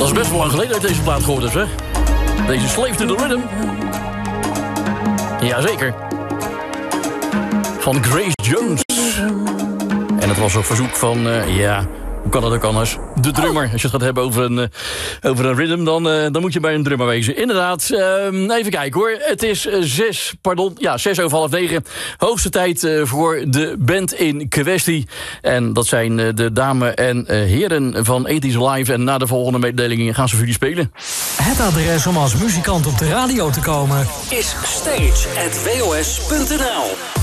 Dat is best wel lang geleden dat deze plaat gehoord heb, zeg. Deze Slave to the Rhythm. Jazeker. Van Grace Jones. En het was op verzoek van, hoe kan dat ook anders? De drummer. Als je het gaat hebben over een rhythm, dan moet je bij een drummer wezen. Inderdaad, even kijken hoor. Het is 6:06. Hoogste tijd voor de band in kwestie. En dat zijn de dames en heren van 80's Live. En na de volgende mededelingen gaan ze voor jullie spelen. Het adres om als muzikant op de radio te komen is stage@wos.nl.